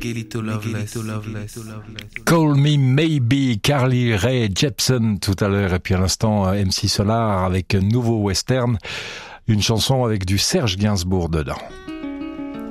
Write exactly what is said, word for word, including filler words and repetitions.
Miguelito Loveless. Call Me Maybe, Carly Rae Jepsen tout à l'heure, et puis à l'instant M C Solar avec Nouveau Western, une chanson avec du Serge Gainsbourg dedans.